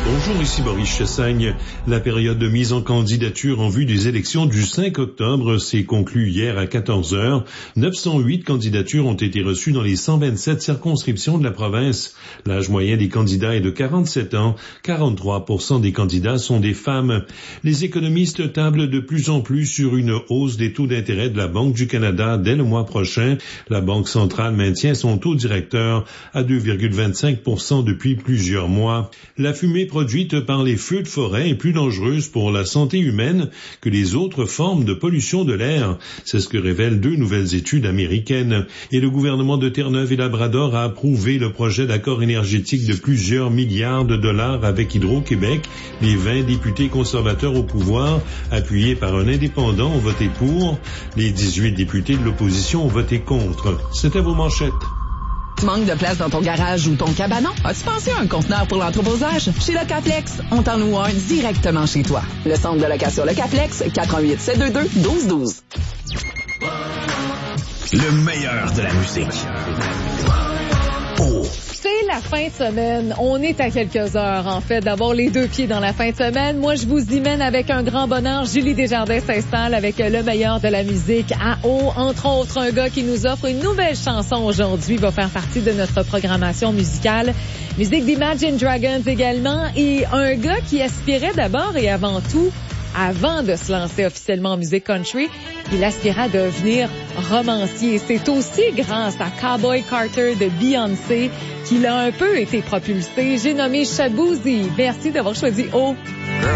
Bonjour, ici Maurice Chassagne. La période de mise en candidature en vue des élections du 5 octobre s'est conclue hier à 14 heures. 908 candidatures ont été reçues dans les 127 circonscriptions de la province. L'âge moyen des candidats est de 47 ans. 43% des candidats sont des femmes. Les économistes tablent de plus en plus sur une hausse des taux d'intérêt de la Banque du Canada dès le mois prochain. La Banque centrale maintient son taux directeur à 2,25% depuis plusieurs mois. La fumée produite par les feux de forêt est plus dangereuse pour la santé humaine que les autres formes de pollution de l'air. C'est ce que révèlent 2 nouvelles études américaines. Et le gouvernement de Terre-Neuve et Labrador a approuvé le projet d'accord énergétique de plusieurs milliards de dollars avec Hydro-Québec. Les 20 députés conservateurs au pouvoir, appuyés par un indépendant, ont voté pour. Les 18 députés de l'opposition ont voté contre. C'était vos manchettes. Tu manques de place dans ton garage ou ton cabanon? As-tu pensé à un conteneur pour l'entreposage? Chez Locaflex, on t'en loue un directement chez toi. Le centre de location Locaflex, 418-722-1212. Le meilleur de la musique. C'est la fin de semaine. On est à quelques heures, en fait, d'avoir les 2 pieds dans la fin de semaine. Moi, je vous y mène avec un grand bonheur. Julie Desjardins s'installe avec le meilleur de la musique à eau. Entre autres, un gars qui nous offre une nouvelle chanson aujourd'hui va faire partie de notre programmation musicale. Musique d'Imagine Dragons également. Et un gars qui aspirait d'abord et avant tout, avant de se lancer officiellement en musique country, il aspirait à devenir romancier. C'est aussi grâce à Cowboy Carter de Beyoncé qu'il a un peu été propulsé. J'ai nommé Shaboozey. Merci d'avoir choisi O.